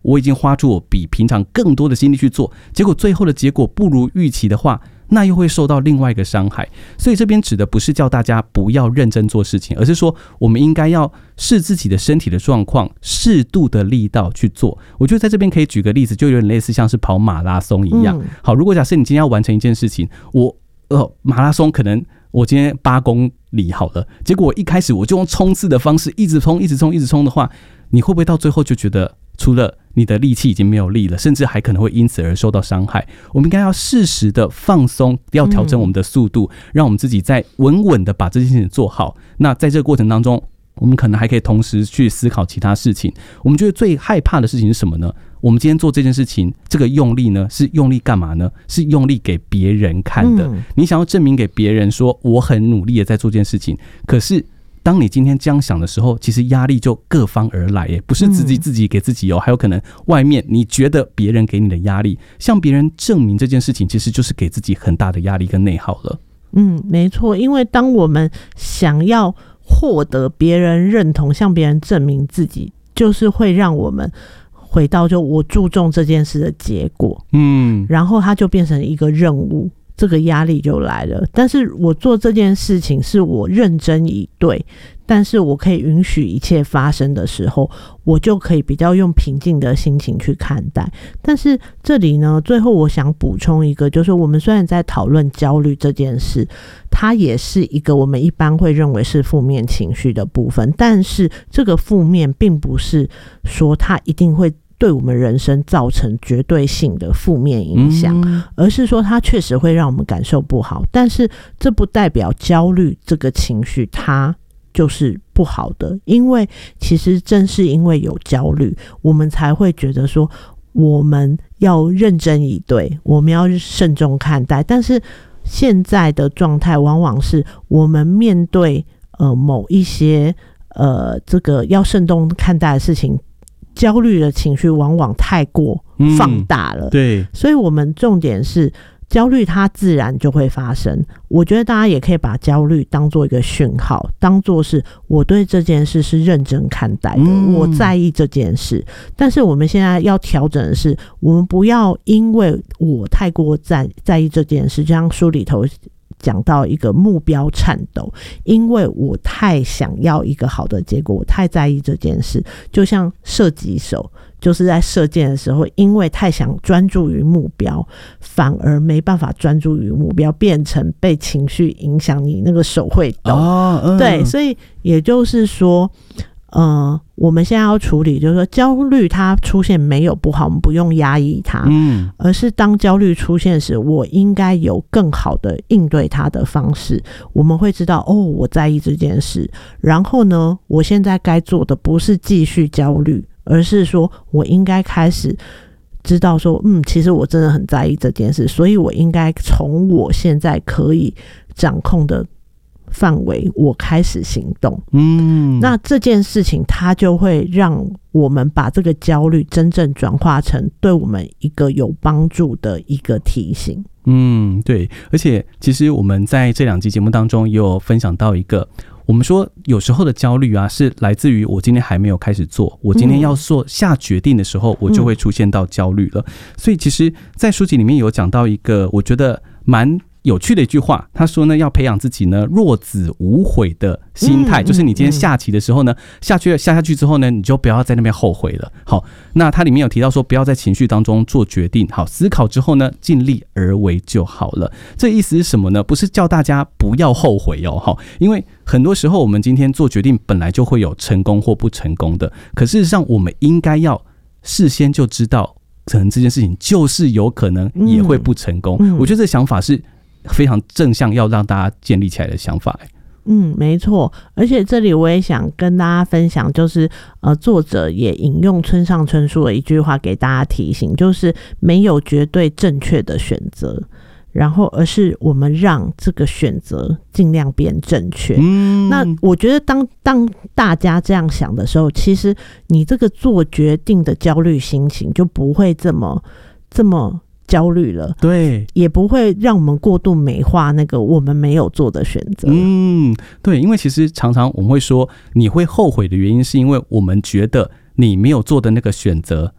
我已经花出我比平常更多的心力去做，结果最后的结果不如预期的话，那又会受到另外一个伤害。所以这边指的不是叫大家不要认真做事情，而是说我们应该要视自己的身体的状况，适度的力道去做。我觉得在这边可以举个例子，就有点类似像是跑马拉松一样。好，如果假设你今天要完成一件事情，马拉松可能我今天8公里好了，结果我一开始我就用冲刺的方式一直冲的话，你会不会到最后就觉得除了你的力气已经没有力了，甚至还可能会因此而受到伤害？我们应该要适时的放松，要调整我们的速度，让我们自己再稳稳的把这件事情做好。那在这个过程当中，我们可能还可以同时去思考其他事情。我们觉得最害怕的事情是什么呢？我们今天做这件事情，这个用力呢，是用力干嘛呢？是用力给别人看的。你想要证明给别人说我很努力的在做这件事情，可是当你今天这样想的时候，其实压力就各方而来耶，不是自己给自己还有可能外面你觉得别人给你的压力，向别人证明这件事情，其实就是给自己很大的压力跟内耗了。 没错，因为当我们想要获得别人认同，向别人证明自己，就是会让我们回到就我注重这件事的结果，然后它就变成一个任务，这个压力就来了。但是我做这件事情是我认真以对，但是我可以允许一切发生的时候，我就可以比较用平静的心情去看待。但是这里呢，最后我想补充一个，就是我们虽然在讨论焦虑这件事，它也是一个我们一般会认为是负面情绪的部分，但是这个负面并不是说它一定会对我们人生造成绝对性的负面影响，而是说它确实会让我们感受不好，但是这不代表焦虑这个情绪它就是不好的。因为其实正是因为有焦虑，我们才会觉得说我们要认真以对，我们要慎重看待。但是现在的状态往往是我们面对某一些这个要慎重看待的事情，焦虑的情绪往往太过放大了， 对， 所以我们重点是焦虑它自然就会发生。我觉得大家也可以把焦虑当作一个讯号，当作是我对这件事是认真看待的，我在意这件事。但是我们现在要调整的是，我们不要因为我太过在意这件事，就像书里头讲到一个目标颤抖，因为我太想要一个好的结果，我太在意这件事。就像射击手就是在射箭的时候，因为太想专注于目标，反而没办法专注于目标，变成被情绪影响，你那个手会抖。对，所以也就是说我们现在要处理，就是说焦虑它出现没有不好，我们不用压抑它，而是当焦虑出现时，我应该有更好的应对它的方式。我们会知道我在意这件事，然后呢，我现在该做的不是继续焦虑，而是说我应该开始知道说其实我真的很在意这件事，所以我应该从我现在可以掌控的范围我开始行动。那这件事情它就会让我们把这个焦虑真正转化成对我们一个有帮助的一个提醒。 对，而且其实我们在这2集节目当中也有分享到一个，我们说有时候的焦虑是来自于我今天还没有开始做，我今天要下决定的时候，我就会出现到焦虑了。所以其实在书籍里面有讲到一个我觉得蛮有趣的一句话，他说呢，要培养自己呢若子无悔的心态，就是你今天下棋的时候呢，下去之后呢，你就不要在那边后悔了。好，那它里面有提到说，不要在情绪当中做决定，好，思考之后呢，尽力而为就好了。这意思是什么呢？不是叫大家不要后悔好，因为很多时候我们今天做决定本来就会有成功或不成功的，可事实上我们应该要事先就知道，可能这件事情就是有可能也会不成功。我觉得这想法是非常正向，要让大家建立起来的想法。 没错。而且这里我也想跟大家分享，就是作者也引用村上春树的一句话给大家提醒，就是没有绝对正确的选择，然后而是我们让这个选择尽量变正确。那我觉得当大家这样想的时候，其实你这个做决定的焦虑心情就不会这么焦虑了， 对， 也不会让我们过度美化那个我们没有做的选择。 对，因为其实常常我们会说，你会后悔的原因是因为我们觉得你没有做的那个选择